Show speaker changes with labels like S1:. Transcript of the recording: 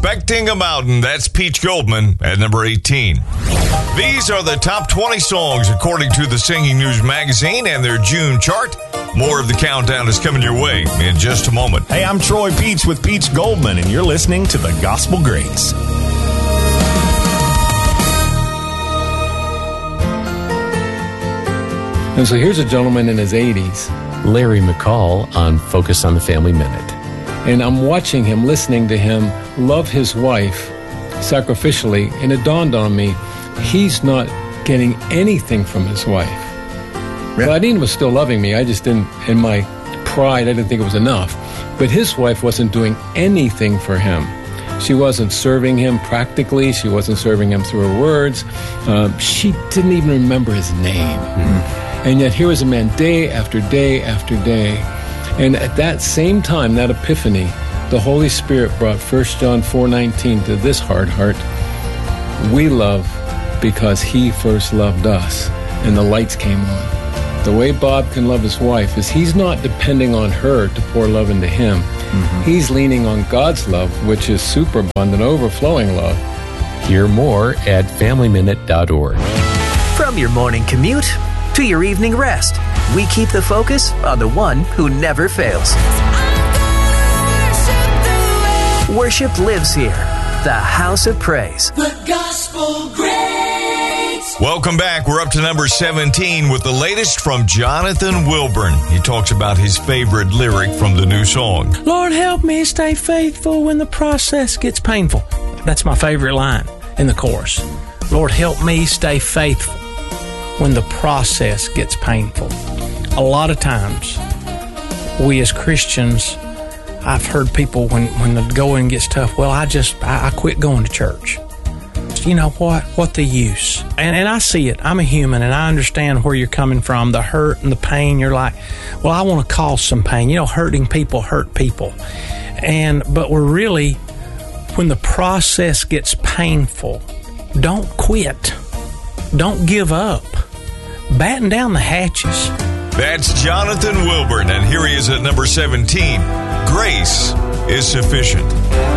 S1: Expecting a Mountain. That's Peach Goldman at number 18. These are the top 20 songs according to the Singing News magazine and their June chart. More of the countdown is coming your way in just a moment.
S2: Hey, I'm Troy Peach with Peach Goldman, and you're listening to the Gospel Greats.
S3: And so here's a gentleman in his 80s, Larry McCall, on Focus on the Family Minute. And I'm watching him, listening to him love his wife sacrificially, and it dawned on me, he's not getting anything from his wife. Yeah. Claudine was still loving me. I just didn't, in my pride, I didn't think it was enough. But his wife wasn't doing anything for him. She wasn't serving him practically. She wasn't serving him through her words. She didn't even remember his name. Mm-hmm. And yet here was a man day after day after day. And at that same time, that epiphany, the Holy Spirit brought 1 John 4:19 to this hard heart. We love because he first loved us. And the lights came on. The way Bob can love his wife is he's not depending on her to pour love into him. Mm-hmm. He's leaning on God's love, which is superabundant, overflowing love.
S4: Hear more at FamilyMinute.org.
S5: From your morning commute to your evening rest, we keep the focus on the one who never fails. Worship lives here. The House of Praise.
S6: The Gospel Greats.
S1: Welcome back. We're up to number 17 with the latest from Jonathan Wilburn. He talks about his favorite lyric from the new song.
S7: Lord, help me stay faithful when the process gets painful. That's my favorite line in the chorus. Lord, help me stay faithful when the process gets painful. A lot of times, we as Christians, I've heard people when the going gets tough, well, I quit going to church. You know what? What the use? And I see it. I'm a human, and I understand where you're coming from, the hurt and the pain. You're like, well, I want to cause some pain. You know, hurting people hurt people. But we're really, when the process gets painful, don't quit. Don't give up. Batten down the hatches.
S1: That's Jonathan Wilburn, and here he is at number 17. Grace is sufficient.